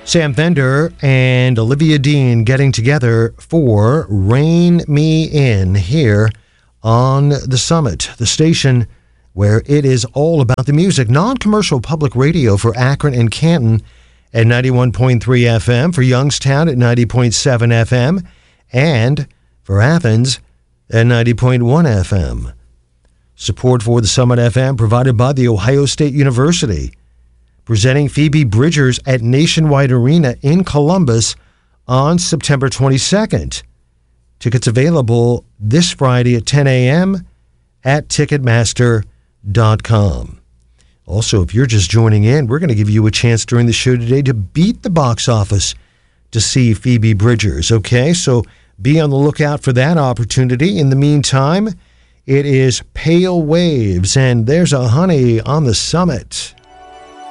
Sam Fender and Olivia Dean getting together for Rein Me In here on the Summit, the station where it is all about the music. Non-commercial public radio for Akron and Canton at 91.3 FM, for Youngstown at 90.7 FM, and for Athens at 90.1 FM. Support for the Summit FM provided by The Ohio State University, presenting Phoebe Bridgers at Nationwide Arena in Columbus on September 22nd. Tickets available this Friday at 10 a.m. at Ticketmaster.com. Also, if you're just joining in, we're going to give you a chance during the show today to beat the box office to see Phoebe Bridgers, okay? So be on the lookout for that opportunity. In the meantime, it is Pale Waves, and there's a honey on the Summit.